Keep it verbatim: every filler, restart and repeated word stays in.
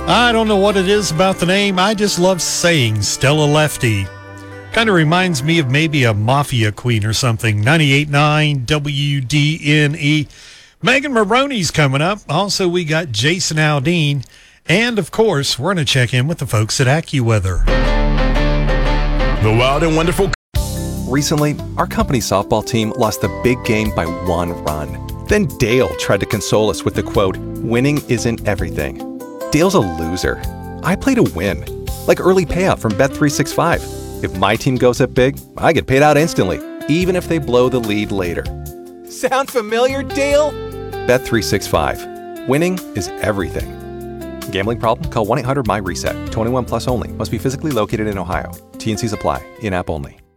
I don't know what it is about the name. I just love saying Stella Lefty. Kind of reminds me of maybe a mafia queen or something. ninety-eight point nine W D N E. Megan Maroney's coming up. Also, we got Jason Aldean. And, of course, we're going to check in with the folks at AccuWeather. The wild and wonderful. Recently, our company softball team lost the big game by one run. Then Dale tried to console us with the quote, "Winning isn't everything." Dale's a loser. I play to win. Like early payout from Bet three sixty-five. If my team goes up big, I get paid out instantly, even if they blow the lead later. Sound familiar, Dale? Bet three sixty-five. Winning is everything. Gambling problem? Call one eight hundred M Y RESET. twenty-one plus only. Must be physically located in Ohio. T and Cs apply. In-app only.